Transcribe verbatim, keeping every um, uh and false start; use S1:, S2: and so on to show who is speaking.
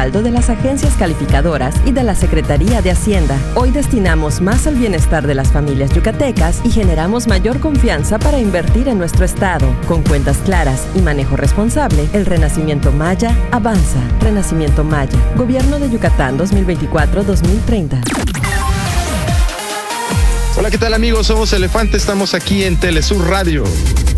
S1: respaldo de las agencias calificadoras y de la Secretaría de Hacienda. Hoy destinamos más al bienestar de las familias yucatecas y generamos mayor confianza para invertir en nuestro estado. Con cuentas claras y manejo responsable, el Renacimiento Maya avanza. Renacimiento Maya, Gobierno de Yucatán dos mil veinticuatro a dos mil treinta.
S2: Hola, ¿qué tal amigos? Somos Elefante, estamos aquí en Telesur Radio.